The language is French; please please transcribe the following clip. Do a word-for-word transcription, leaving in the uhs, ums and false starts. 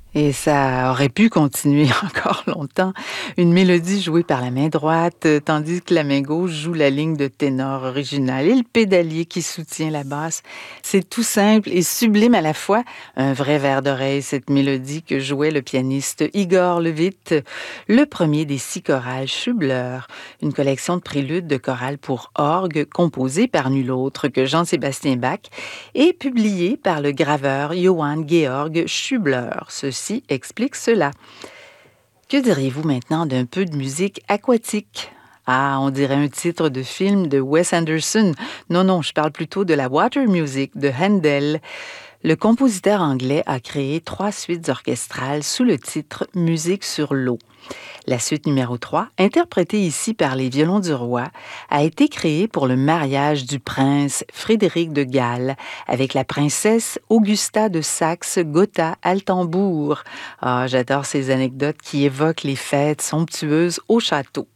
Et ça aurait pu continuer encore longtemps. Une mélodie jouée par la main droite, euh, tandis que la main gauche joue la ligne de ténor originale et le pédalier qui soutient la basse. C'est tout simple et sublime à la fois. Un vrai verre d'oreille, cette mélodie que jouait le pianiste Igor Levit, le premier des six chorales Schubler, une collection de préludes de chorales pour orgue composée par nul autre que Jean-Sébastien Bach et publiée par le graveur Johann Georg Schubler. Ceci explique cela. Que diriez-vous maintenant d'un peu de musique aquatique? Ah, on dirait un titre de film de Wes Anderson. Non, non, je parle plutôt de la water music de Handel. Le compositeur anglais a créé trois suites orchestrales sous le titre Musique sur l'eau. La suite numéro trois, interprétée ici par les violons du roi, a été créée pour le mariage du prince Frédéric de Galles avec la princesse Augusta de Saxe-Gotha-Altenbourg. Ah, j'adore ces anecdotes qui évoquent les fêtes somptueuses au château.